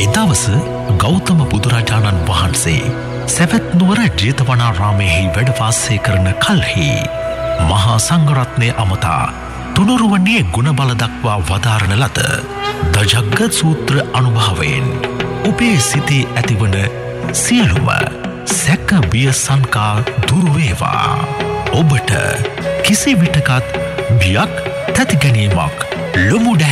එදවස ගෞතම බුදුරජාණන් වහන්සේ සැවැත් නුවර ජේතවනාරාමයෙහි වැඩ වාසය කරන කල්හි මහා සංඝරත්නය අමතා තුනුරුවනේ ගුණබල දක්වා වදාරන ලද දජග්ග සූත්‍ර අනුභවයෙන් ඔබේ සිතේ ඇතිවන සියලුම සැක බිය සංකා දුරු වේවා. ඔබට කිසි විටකත් බියක් තැති ගැනීමක් ලොමු